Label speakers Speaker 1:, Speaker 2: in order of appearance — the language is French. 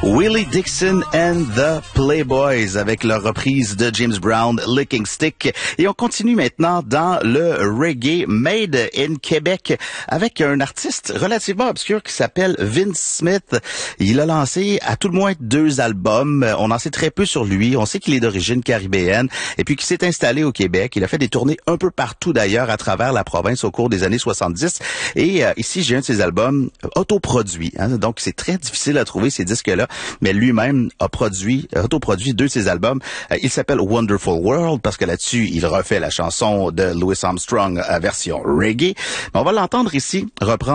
Speaker 1: Willie Dixon and the Playboys avec leur reprise de James Brown, Licking Stick. Et on continue maintenant dans le reggae made in Québec avec un artiste relativement obscur qui s'appelle Vince Smith. Il a lancé à tout le moins 2 albums. On en sait très peu sur lui. On sait qu'il est d'origine caribéenne et puis qu'il s'est installé au Québec. Il a fait des tournées un peu partout d'ailleurs à travers la province au cours des années 70. Et ici, j'ai un de ses albums autoproduits. Donc, c'est très difficile à trouver ces disques-là. Mais lui-même a autoproduit 2 de ses albums. Il s'appelle Wonderful World parce que là-dessus, il refait la chanson de Louis Armstrong version reggae. Mais on va l'entendre ici reprendre